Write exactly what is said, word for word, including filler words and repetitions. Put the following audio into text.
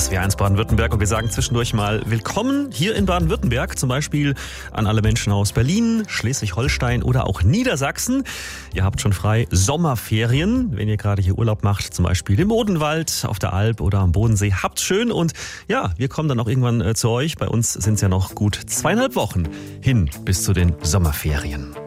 S W R eins Baden-Württemberg und wir sagen zwischendurch mal willkommen hier in Baden-Württemberg, zum Beispiel an alle Menschen aus Berlin, Schleswig-Holstein oder auch Niedersachsen. Ihr habt schon frei Sommerferien, wenn ihr gerade hier Urlaub macht, zum Beispiel im Odenwald, auf der Alp oder am Bodensee. Habt's schön und ja, wir kommen dann auch irgendwann äh, zu euch. Bei uns sind es ja noch gut zweieinhalb Wochen hin bis zu den Sommerferien.